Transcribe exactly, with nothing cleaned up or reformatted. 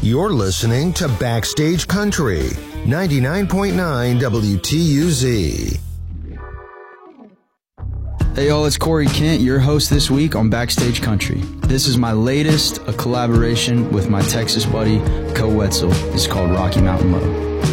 You're listening to Backstage Country, ninety-nine point nine W T U Z. Hey y'all, it's Corey Kent, your host this week on Backstage Country. This is my latest, a collaboration with my Texas buddy, Co Wetzel. It's called Rocky Mountain Low.